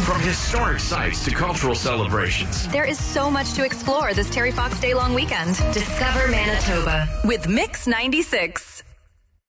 From historic sites to cultural celebrations, There is so much to explore this Terry Fox Day long weekend. Discover Manitoba With Mix 96.